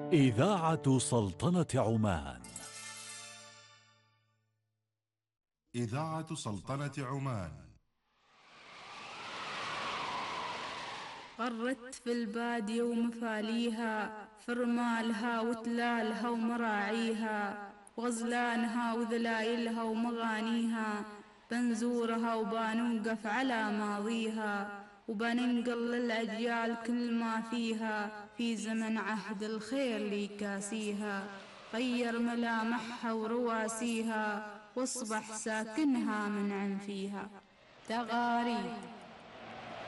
إذاعة سلطنة عمان. إذاعة سلطنة عمان. غرت في البادية ومفاليها، فرمالها وتلالها ومراعيها، وغزلانها وذلايلها ومغانيها، بنزورها وبنوقف على ماضيها، وبننقل للأجيال كل ما فيها، في زمن عهد الخير لي كاسيها، غير ملامحها ورواسيها، واصبح ساكنها منعم فيها. تغاريد